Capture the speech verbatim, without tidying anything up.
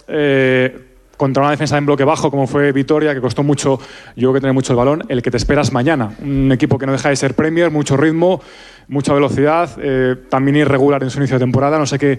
eh, contra una defensa en bloque bajo como fue Vitoria, que costó mucho, yo creo que tiene mucho el balón, el que te esperas mañana. Un equipo que no deja de ser Premier, mucho ritmo, mucha velocidad, eh, también irregular en su inicio de temporada. No sé qué,